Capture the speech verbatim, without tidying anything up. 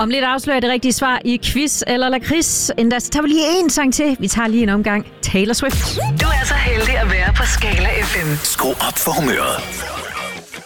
Om lidt afslører det rigtige svar i quiz eller lakrids. Endda så tager vi lige en sang til. Vi tager lige en omgang Taylor Swift. Du er så heldig at være på Skala F M. Skru op for humøret.